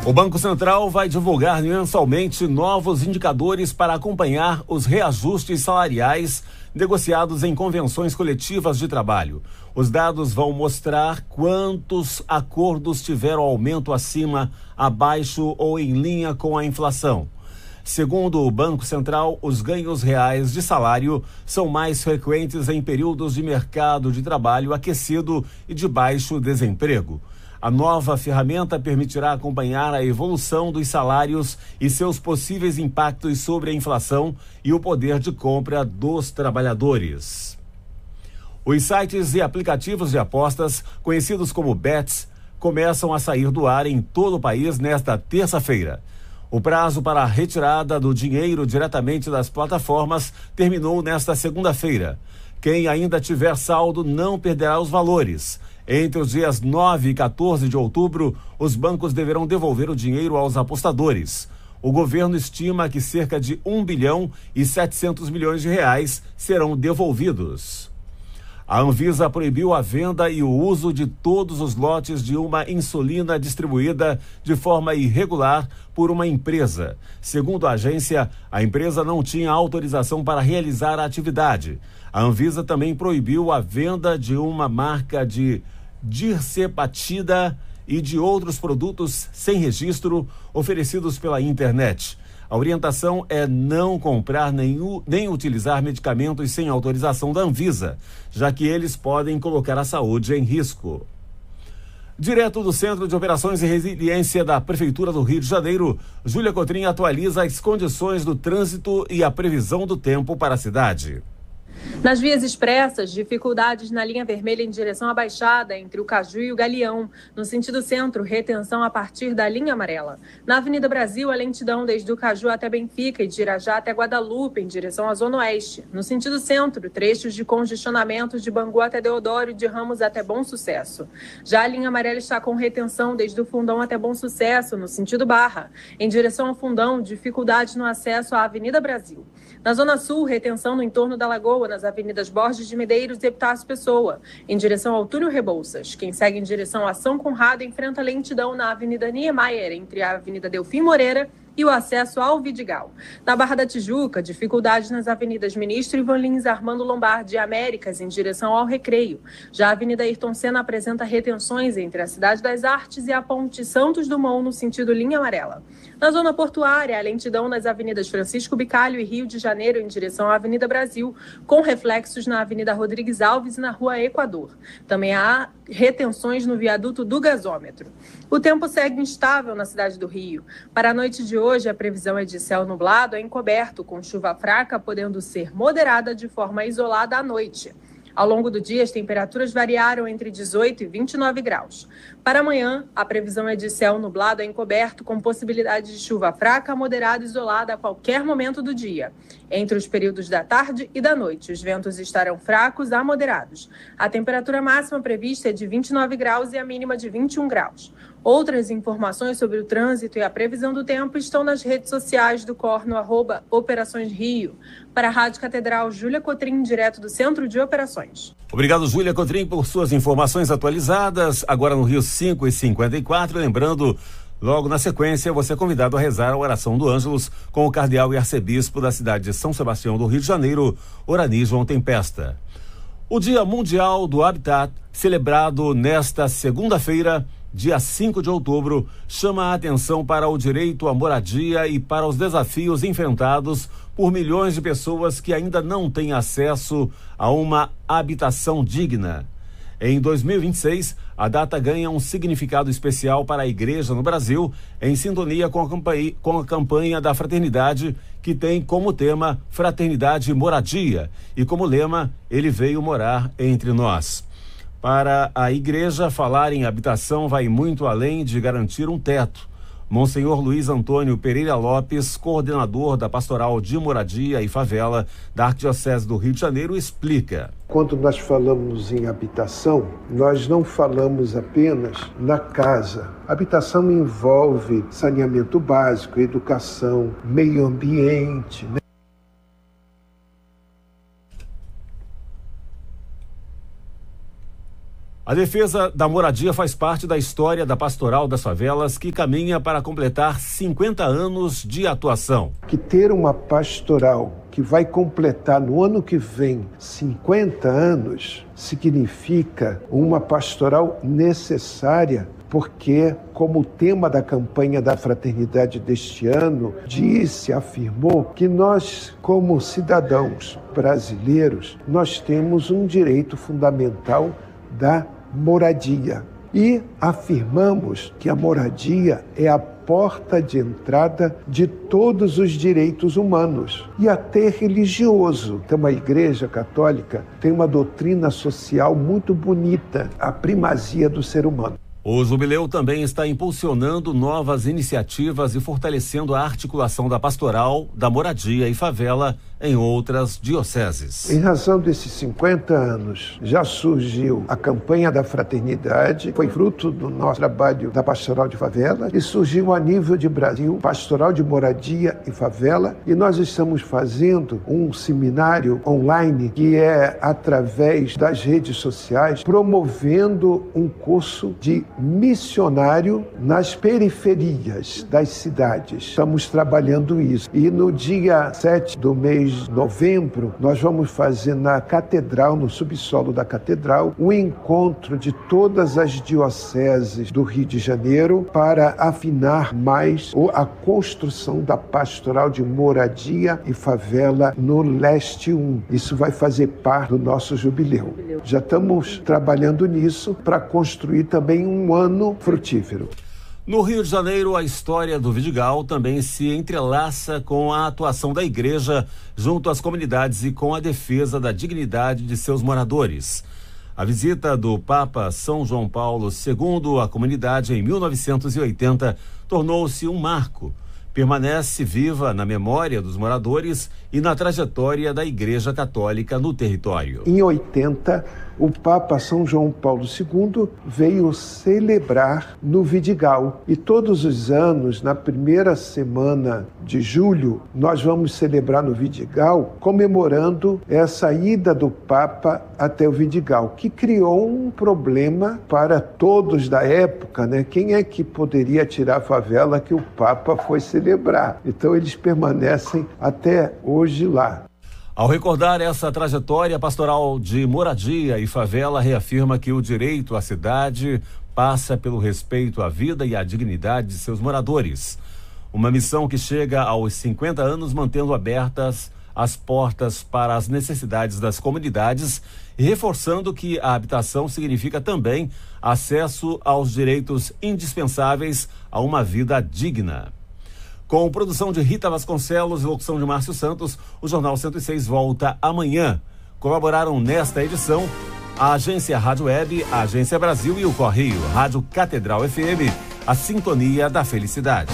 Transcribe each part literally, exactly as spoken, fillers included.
O Banco Central vai divulgar mensalmente novos indicadores para acompanhar os reajustes salariais negociados em convenções coletivas de trabalho. Os dados vão mostrar quantos acordos tiveram aumento acima, abaixo ou em linha com a inflação. Segundo o Banco Central, os ganhos reais de salário são mais frequentes em períodos de mercado de trabalho aquecido e de baixo desemprego. A nova ferramenta permitirá acompanhar a evolução dos salários e seus possíveis impactos sobre a inflação e o poder de compra dos trabalhadores. Os sites e aplicativos de apostas, conhecidos como bets, começam a sair do ar em todo o país nesta terça-feira. O prazo para a retirada do dinheiro diretamente das plataformas terminou nesta segunda-feira. Quem ainda tiver saldo não perderá os valores. Entre os dias nove e quatorze de outubro, os bancos deverão devolver o dinheiro aos apostadores. O governo estima que cerca de um bilhão e setecentos milhões de reais serão devolvidos. A Anvisa proibiu a venda e o uso de todos os lotes de uma insulina distribuída de forma irregular por uma empresa. Segundo a agência, a empresa não tinha autorização para realizar a atividade. A Anvisa também proibiu a venda de uma marca de dirsepatida e de outros produtos sem registro oferecidos pela internet. A orientação é não comprar nem, nem utilizar medicamentos sem autorização da Anvisa, já que eles podem colocar a saúde em risco. Direto do Centro de Operações e Resiliência da Prefeitura do Rio de Janeiro, Júlia Cotrim atualiza as condições do trânsito e a previsão do tempo para a cidade. Nas vias expressas, dificuldades na linha vermelha em direção à Baixada, entre o Caju e o Galeão. No sentido centro, retenção a partir da linha amarela. Na Avenida Brasil, a lentidão desde o Caju até Benfica e de Irajá até Guadalupe, em direção à Zona Oeste. No sentido centro, trechos de congestionamento de Bangu até Deodoro e de Ramos até Bom Sucesso. Já a linha amarela está com retenção desde o Fundão até Bom Sucesso, no sentido Barra. Em direção ao Fundão, dificuldades no acesso à Avenida Brasil. Na Zona Sul, retenção no entorno da Lagoa, nas avenidas Borges de Medeiros e Epitácio Pessoa, em direção ao Túnel Rebouças. Quem segue em direção a São Conrado enfrenta lentidão na Avenida Niemeyer, entre a Avenida Delfim Moreira e o acesso ao Vidigal. Na Barra da Tijuca, dificuldades nas avenidas Ministro Ivan Lins, Armando Lombardi e Américas, em direção ao Recreio. Já a Avenida Ayrton Senna apresenta retenções entre a Cidade das Artes e a Ponte Santos Dumont, no sentido linha amarela. Na zona portuária, a lentidão nas avenidas Francisco Bicalho e Rio de Janeiro, em direção à Avenida Brasil, com reflexos na Avenida Rodrigues Alves e na Rua Equador. Também há retenções no viaduto do gasômetro. O tempo segue instável na cidade do Rio. Para a noite de hoje, a previsão é de céu nublado a encoberto, com chuva fraca, podendo ser moderada de forma isolada à noite. Ao longo do dia, as temperaturas variaram entre dezoito e vinte e nove graus. Para amanhã, a previsão é de céu nublado a encoberto, com possibilidade de chuva fraca, moderada e isolada a qualquer momento do dia. Entre os períodos da tarde e da noite, os ventos estarão fracos a moderados. A temperatura máxima prevista é de vinte e nove graus e a mínima de vinte e um graus. Outras informações sobre o trânsito e a previsão do tempo estão nas redes sociais do C O R no arroba Operações Rio. Para a Rádio Catedral, Júlia Cotrim, direto do Centro de Operações. Obrigado, Júlia Cotrim, por suas informações atualizadas. Agora no Rio cinco e cinquenta e quatro, lembrando, logo na sequência, você é convidado a rezar a oração do Ângelus com o cardeal e arcebispo da cidade de São Sebastião do Rio de Janeiro, Orani João Tempesta. O Dia Mundial do Habitat, celebrado nesta segunda-feira, dia cinco de outubro, chama a atenção para o direito à moradia e para os desafios enfrentados por milhões de pessoas que ainda não têm acesso a uma habitação digna. Em dois mil e vinte e seis, a data ganha um significado especial para a Igreja no Brasil, em sintonia com a campanha, com a campanha da Fraternidade, que tem como tema Fraternidade e Moradia, e como lema, Ele veio morar entre nós. Para a Igreja, falar em habitação vai muito além de garantir um teto. Monsenhor Luiz Antônio Pereira Lopes, coordenador da Pastoral de Moradia e Favela da Arquidiocese do Rio de Janeiro, explica. Quando nós falamos em habitação, nós não falamos apenas na casa. Habitação envolve saneamento básico, educação, meio ambiente, né? A defesa da moradia faz parte da história da Pastoral das Favelas, que caminha para completar cinquenta anos de atuação. Que ter uma pastoral que vai completar no ano que vem cinquenta anos significa uma pastoral necessária, porque, como o tema da campanha da fraternidade deste ano disse, afirmou que nós, como cidadãos brasileiros, nós temos um direito fundamental da moradia. E afirmamos que a moradia é a porta de entrada de todos os direitos humanos e até religioso. Então, a Igreja Católica tem uma doutrina social muito bonita, a primazia do ser humano. O Jubileu também está impulsionando novas iniciativas e fortalecendo a articulação da pastoral, da moradia e favela em outras dioceses. Em razão desses cinquenta anos, já surgiu a campanha da fraternidade, foi fruto do nosso trabalho da pastoral de favela, e surgiu a nível de Brasil, pastoral de moradia e favela, e nós estamos fazendo um seminário online que é através das redes sociais, promovendo um curso de missionário nas periferias das cidades. Estamos trabalhando isso. E no dia sete do mês de novembro, nós vamos fazer na catedral, no subsolo da catedral, um encontro de todas as dioceses do Rio de Janeiro para afinar mais a construção da pastoral de moradia e favela no Leste um. Isso vai fazer parte do nosso jubileu. Já estamos trabalhando nisso para construir também um Um ano frutífero. No Rio de Janeiro, a história do Vidigal também se entrelaça com a atuação da igreja junto às comunidades e com a defesa da dignidade de seus moradores. A visita do Papa São João Paulo segundo à comunidade em mil novecentos e oitenta tornou-se um marco. Permanece viva na memória dos moradores e na trajetória da Igreja Católica no território. Em oitenta, o Papa São João Paulo segundo veio celebrar no Vidigal. E todos os anos, na primeira semana de julho, nós vamos celebrar no Vidigal, comemorando essa ida do Papa até o Vidigal, que criou um problema para todos da época, né? Quem é que poderia tirar a favela que o Papa foi celebrar? Então eles permanecem até hoje lá. Ao recordar essa trajetória, a pastoral de moradia e favela reafirma que o direito à cidade passa pelo respeito à vida e à dignidade de seus moradores. Uma missão que chega aos cinquenta anos mantendo abertas as portas para as necessidades das comunidades e reforçando que a habitação significa também acesso aos direitos indispensáveis a uma vida digna. Com produção de Rita Vasconcelos e locução de Márcio Santos, o Jornal cento e seis volta amanhã. Colaboraram nesta edição a Agência Rádio Web, a Agência Brasil e o Correio Rádio Catedral F M, a Sintonia da Felicidade.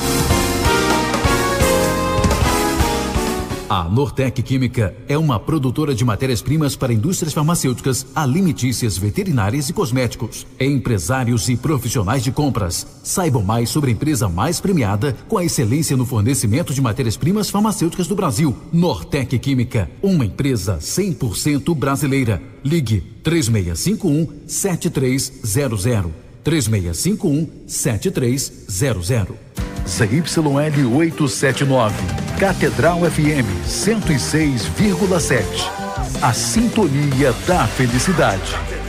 A Nortec Química é uma produtora de matérias-primas para indústrias farmacêuticas, alimentícias, veterinárias e cosméticos. Empresários e profissionais de compras. Saibam mais sobre a empresa mais premiada com a excelência no fornecimento de matérias-primas farmacêuticas do Brasil. Nortec Química, uma empresa cem por cento brasileira. Ligue três seis cinco um, sete três zero zero. três seis cinco um, sete três zero zero. Z Y L oitocentos e setenta e nove, Catedral F M cento e seis vírgula sete. A Sintonia da Felicidade.